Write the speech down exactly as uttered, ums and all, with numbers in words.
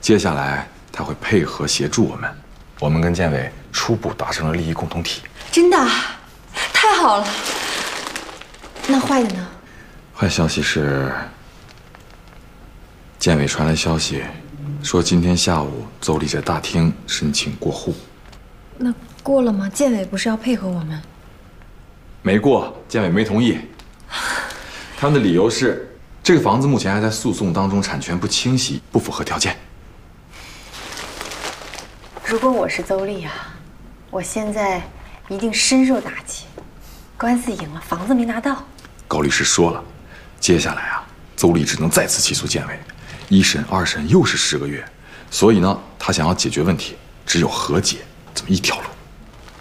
接下来他会配合协助我们。我们跟建伟初步达成了利益共同体。 真的，太好了。那坏的呢？ 坏消息是，建伟传来消息，说今天下午邹丽在大厅申请过户。 那过了吗？建伟不是要配合我们？ 没过，建伟没同意。他们的理由是，这个房子目前还在诉讼当中，产权不清晰，不符合条件。 如果我是邹丽啊，我现在一定深受打击。官司赢了，房子没拿到。 高律师说了，接下来啊，邹丽只能再次起诉建伟，一审、二审又是十个月，所以呢，他想要解决问题，只有和解这么一条路。